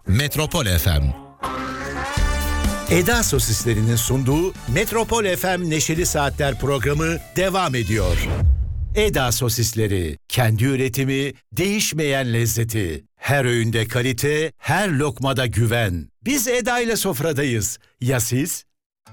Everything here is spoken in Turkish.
Metropol FM. Eda Sosislerinin sunduğu Metropol FM Neşeli Saatler programı devam ediyor. Eda Sosisleri, kendi üretimi, değişmeyen lezzeti. Her öğünde kalite, her lokmada güven. Biz Eda ile sofradayız. Ya siz?